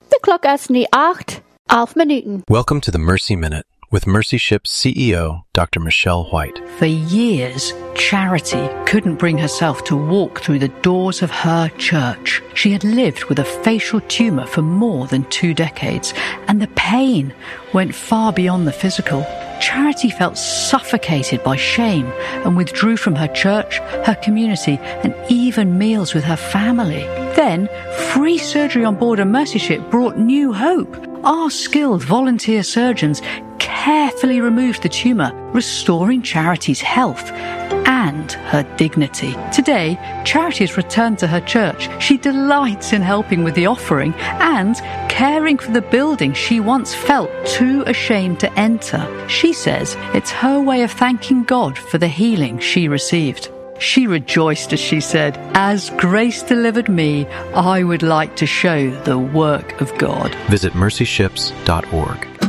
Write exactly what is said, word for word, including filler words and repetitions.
De klok is nu acht, elf minuten. Welcome to the Mercy Minute with Mercy Ship's C E O, Doctor Michelle White. For years, Charity couldn't bring herself to walk through the doors of her church. She had lived with a facial tumor for more than two decades, and the pain went far beyond the physical. Charity felt suffocated by shame and withdrew from her church, her community, and even meals with her family. Then, free surgery on board a Mercy Ship brought new hope. Our skilled volunteer surgeons carefully removed the tumour, restoring Charity's health and her dignity. Today, Charity has returned to her church. She delights in helping with the offering and caring for the building she once felt too ashamed to enter. She says it's her way of thanking God for the healing she received. She rejoiced as she said, "As grace delivered me, I would like to show the work of God." Visit mercy ships dot org.